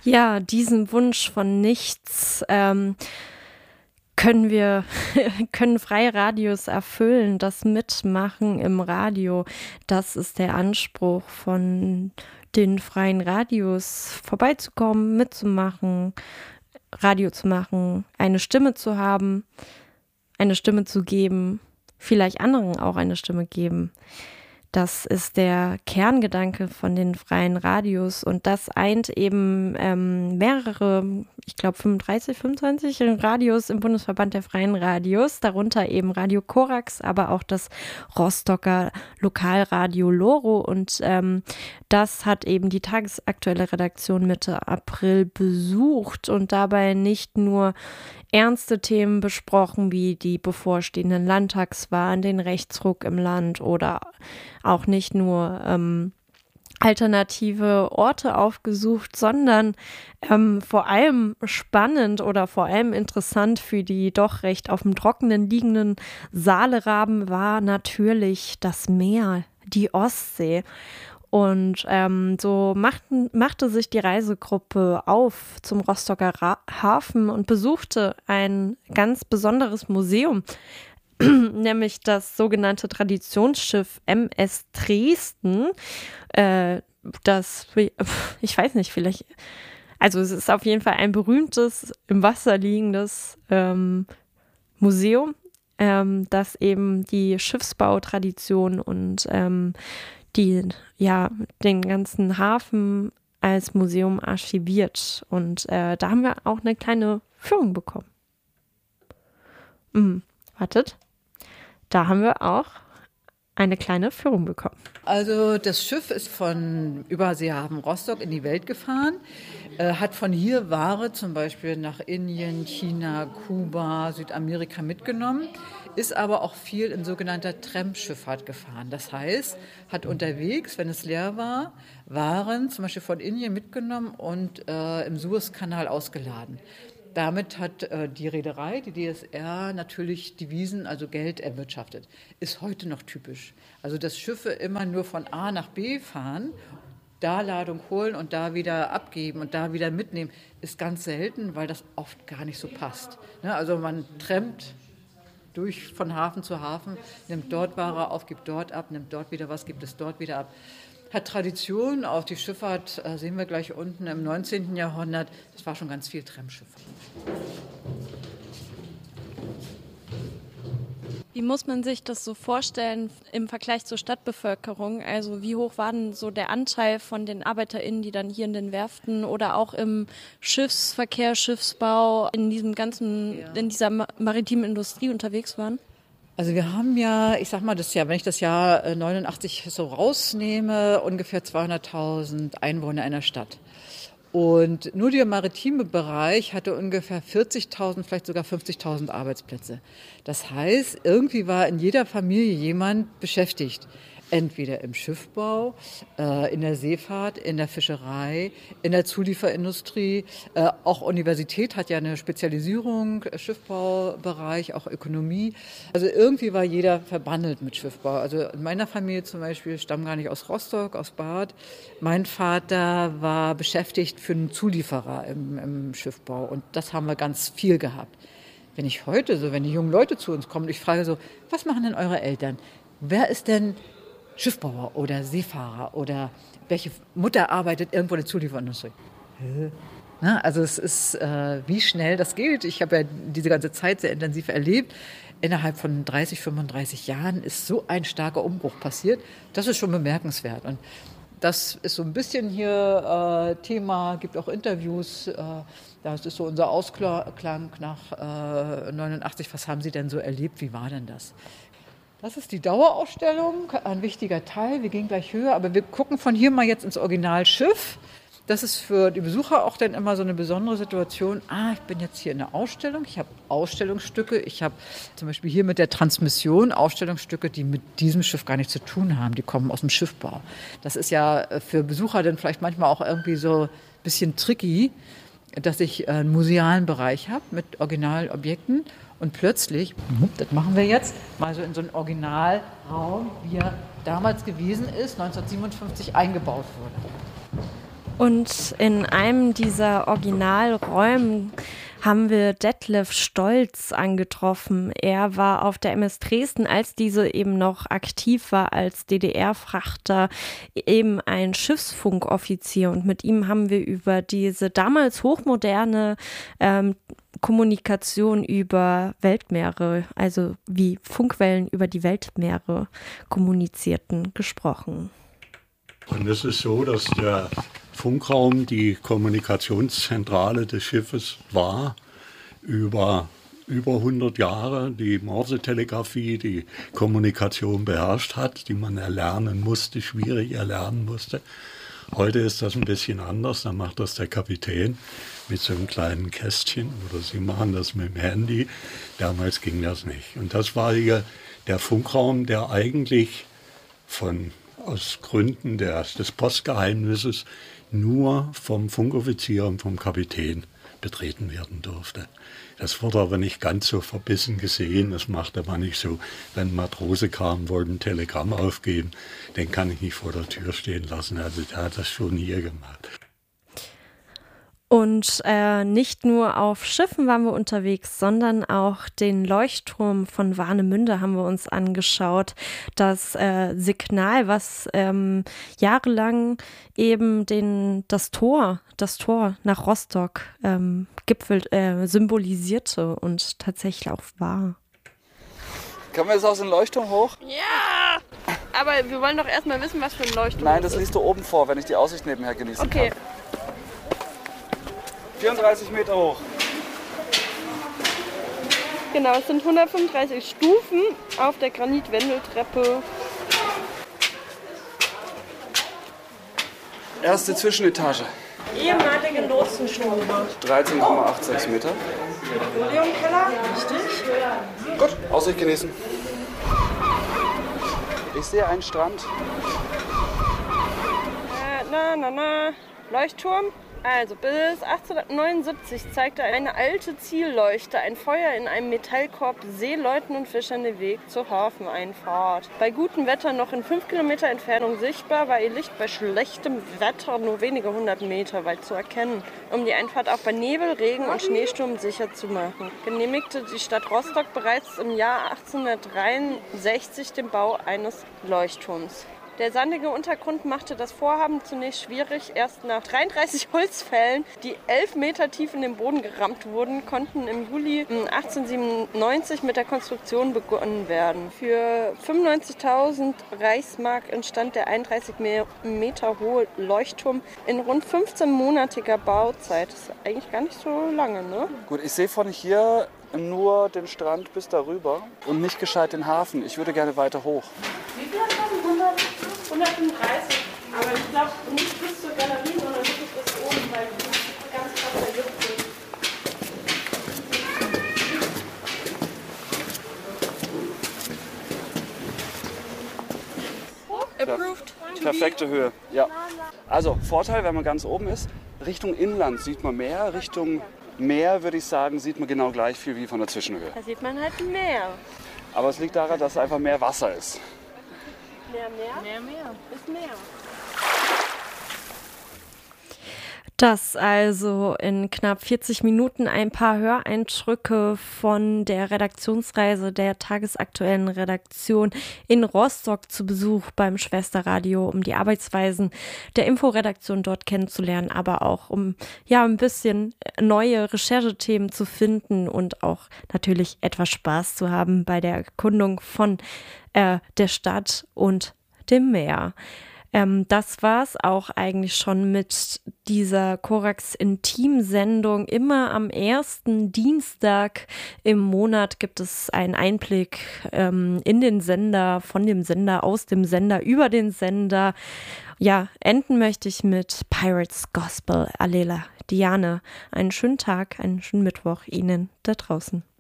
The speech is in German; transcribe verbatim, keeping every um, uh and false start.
Ja, diesen Wunsch von nichts ähm, können wir können freie Radios erfüllen. Das Mitmachen im Radio, das ist der Anspruch von den freien Radios, vorbeizukommen, mitzumachen, Radio zu machen, eine Stimme zu haben, eine Stimme zu geben, vielleicht anderen auch eine Stimme geben. Das ist der Kerngedanke von den freien Radios und das eint eben ähm, mehrere, ich glaube fünfunddreißig, fünfundzwanzig Radios im Bundesverband der freien Radios, darunter eben Radio Korax, aber auch das Rostocker Lokalradio Loro und ähm, das hat eben die tagesaktuelle Redaktion Mitte April besucht und dabei nicht nur ernste Themen besprochen, wie die bevorstehenden Landtagswahlen, den Rechtsruck im Land oder auch nicht nur ähm, alternative Orte aufgesucht, sondern ähm, vor allem spannend oder vor allem interessant für die doch recht auf dem Trockenen liegenden Saaleraben war natürlich das Meer, die Ostsee. Und ähm, so machten, machte sich die Reisegruppe auf zum Rostocker Ra- Hafen und besuchte ein ganz besonderes Museum, nämlich das sogenannte Traditionsschiff M S Dresden. Äh, das, ich weiß nicht, vielleicht, also es ist auf jeden Fall ein berühmtes, im Wasser liegendes ähm, Museum, ähm, das eben die Schiffsbautradition und ähm, die ja den ganzen Hafen als Museum archiviert. Und äh, da haben wir auch eine kleine Führung bekommen. Mhm. Wartet. Da haben wir auch eine kleine Führung bekommen. Also das Schiff ist von Überseehafen Rostock in die Welt gefahren, äh, hat von hier Ware zum Beispiel nach Indien, China, Kuba, Südamerika mitgenommen, ist aber auch viel in sogenannter Tramschifffahrt gefahren. Das heißt, hat unterwegs, wenn es leer war, Waren zum Beispiel von Indien mitgenommen und äh, im Suezkanal ausgeladen. Damit hat äh, die Reederei, die D S R, natürlich Devisen, also Geld erwirtschaftet. Ist heute noch typisch. Also dass Schiffe immer nur von A nach B fahren, da Ladung holen und da wieder abgeben und da wieder mitnehmen, ist ganz selten, weil das oft gar nicht so passt. Ne? Also man trampt durch von Hafen zu Hafen, nimmt dort Ware auf, gibt dort ab, nimmt dort wieder was, gibt es dort wieder ab. Hat Tradition, auch die Schifffahrt äh, sehen wir gleich unten im neunzehnten Jahrhundert, das war schon ganz viel Tramschifffahrt. Wie muss man sich das so vorstellen im Vergleich zur Stadtbevölkerung? Also wie hoch war denn so der Anteil von den ArbeiterInnen, die dann hier in den Werften oder auch im Schiffsverkehr, Schiffsbau, in diesem ganzen, ja. in dieser maritimen Industrie unterwegs waren? Also wir haben ja, ich sag mal, das Jahr, wenn ich das Jahr neunundachtzig so rausnehme, ungefähr zweihunderttausend Einwohner in der Stadt. Und nur der maritime Bereich hatte ungefähr vierzigtausend, vielleicht sogar fünfzigtausend Arbeitsplätze. Das heißt, irgendwie war in jeder Familie jemand beschäftigt. Entweder im Schiffbau, äh, in der Seefahrt, in der Fischerei, in der Zulieferindustrie. Äh, auch Universität hat ja eine Spezialisierung, Schiffbaubereich, auch Ökonomie. Also irgendwie war jeder verbandelt mit Schiffbau. Also in meiner Familie zum Beispiel, stammen gar nicht aus Rostock, aus Barth. Mein Vater war beschäftigt für einen Zulieferer im, im Schiffbau und das haben wir ganz viel gehabt. Wenn ich heute so, wenn die jungen Leute zu uns kommen, ich frage so, was machen denn eure Eltern? Wer ist denn Schiffbauer oder Seefahrer oder welche Mutter arbeitet irgendwo in der Zulieferindustrie? Na, also es ist, äh, wie schnell das geht. Ich habe ja diese ganze Zeit sehr intensiv erlebt. Innerhalb von dreißig, fünfunddreißig Jahren ist so ein starker Umbruch passiert. Das ist schon bemerkenswert. Und das ist so ein bisschen hier äh, Thema, gibt auch Interviews. Äh, das ist so unser Ausklang nach äh, neunundachtzig. Was haben Sie denn so erlebt? Wie war denn das? Das ist die Dauerausstellung, ein wichtiger Teil. Wir gehen gleich höher, aber wir gucken von hier mal jetzt ins Originalschiff. Das ist für die Besucher auch dann immer so eine besondere Situation. Ah, ich bin jetzt hier in der Ausstellung, ich habe Ausstellungsstücke. Ich habe zum Beispiel hier mit der Transmission Ausstellungsstücke, die mit diesem Schiff gar nichts zu tun haben. Die kommen aus dem Schiffbau. Das ist ja für Besucher dann vielleicht manchmal auch irgendwie so ein bisschen tricky, dass ich einen musealen Bereich habe mit Originalobjekten. Und plötzlich, das machen wir jetzt, mal so in so einen Originalraum, wie er damals gewesen ist, neunzehnhundertsiebenundfünfzig eingebaut wurde. Und in einem dieser Originalräume haben wir Detlef Stolz angetroffen. Er war auf der M S Dresden, als diese eben noch aktiv war als D D R-Frachter, eben ein Schiffsfunkoffizier. Und mit ihm haben wir über diese damals hochmoderne ähm, Kommunikation über Weltmeere, also wie Funkwellen über die Weltmeere kommunizierten, gesprochen. Und es ist so, dass der Funkraum die Kommunikationszentrale des Schiffes war, über über hundert Jahre die Morsetelegrafie, die Kommunikation beherrscht hat, die man erlernen musste, schwierig erlernen musste. Heute ist das ein bisschen anders, da macht das der Kapitän mit so einem kleinen Kästchen oder sie machen das mit dem Handy. Damals ging das nicht. Und das war hier der Funkraum, der eigentlich von aus Gründen der, des Postgeheimnisses nur vom Funkoffizier und vom Kapitän betreten werden durfte. Das wurde aber nicht ganz so verbissen gesehen. Das machte man nicht so, wenn ein Matrose kam, wollte ein Telegramm aufgeben, den kann ich nicht vor der Tür stehen lassen. Also der hat das schon hier gemacht. Und äh, nicht nur auf Schiffen waren wir unterwegs, sondern auch den Leuchtturm von Warnemünde haben wir uns angeschaut. Das äh, Signal, was ähm, jahrelang eben den, das Tor, das Tor nach Rostock ähm, Gipfel, äh, symbolisierte und tatsächlich auch war. Können wir jetzt aus dem Leuchtturm hoch? Ja! Aber wir wollen doch erstmal wissen, was für ein Leuchtturm Nein, das ist. liest du oben vor, wenn ich die Aussicht nebenher genießen Okay. kann. vierunddreißig Meter hoch. Genau, es sind hundertfünfunddreißig Stufen auf der Granitwendeltreppe. Erste Zwischenetage. Ehemalige Lotsenstube. dreizehn Komma sechsundachtzig Meter. Oleumkeller, richtig. Gut, Aussicht genießen. Ich sehe einen Strand. Äh, na, na, na. Leuchtturm. Also bis achtzehnhundertneunundsiebzig zeigte eine alte Zielleuchte ein Feuer in einem Metallkorb Seeleuten und Fischern den Weg zur Hafeneinfahrt. Bei gutem Wetter noch in fünf Kilometer Entfernung sichtbar, war ihr Licht bei schlechtem Wetter nur wenige hundert Meter weit zu erkennen, um die Einfahrt auch bei Nebel, Regen und Schneesturm sicher zu machen. Genehmigte die Stadt Rostock bereits im Jahr achtzehnhundertdreiundsechzig den Bau eines Leuchtturms. Der sandige Untergrund machte das Vorhaben zunächst schwierig. Erst nach dreiunddreißig Holzfällen, die elf Meter tief in den Boden gerammt wurden, konnten im Juli achtzehnhundertsiebenundneunzig mit der Konstruktion begonnen werden. Für fünfundneunzigtausend Reichsmark entstand der einunddreißig Meter hohe Leuchtturm in rund fünfzehnmonatiger Bauzeit. Das ist eigentlich gar nicht so lange, ne? Gut, ich sehe von hier nur den Strand bis darüber und nicht gescheit den Hafen. Ich würde gerne weiter hoch. Wie viel hat das? hundertfünfunddreißig. Aber ich glaube nicht bis zur Galerie, sondern wirklich bis oben, weil das ist ganz krass der Gipfel. Approved. Perfekte Höhe, ja. Also Vorteil, wenn man ganz oben ist, Richtung Inland sieht man mehr, Richtung Meer würde ich sagen, sieht man genau gleich viel wie von der Zwischenhöhe. Da sieht man halt mehr. Aber es liegt daran, dass einfach mehr Wasser ist. Mehr, mehr? Mehr, mehr. Ist mehr. Das also in knapp vierzig Minuten ein paar Höreindrücke von der Redaktionsreise der tagesaktuellen Redaktion in Rostock zu Besuch beim Schwesterradio, um die Arbeitsweisen der Inforedaktion dort kennenzulernen, aber auch um ja ein bisschen neue Recherchethemen zu finden und auch natürlich etwas Spaß zu haben bei der Erkundung von äh, der Stadt und dem Meer. Ähm, das war's auch eigentlich schon mit dieser Korax Intim-Sendung. Immer am ersten Dienstag im Monat gibt es einen Einblick ähm, in den Sender, von dem Sender, aus dem Sender, über den Sender. Ja, enden möchte ich mit Pirates Gospel. Alela, Diane, einen schönen Tag, einen schönen Mittwoch Ihnen da draußen.